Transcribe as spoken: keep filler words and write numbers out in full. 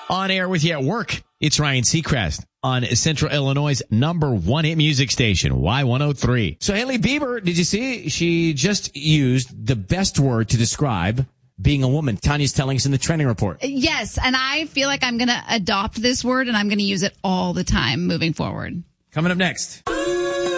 On air with you at work, it's Ryan Seacrest on Central Illinois' number one hit music station, Y one oh three. So Hailey Bieber, did you see? She just used the best word to describe being a woman. Tanya's telling us in the trending report. Yes, and I feel like I'm going to adopt this word and I'm going to use it all the time moving forward. Coming up next.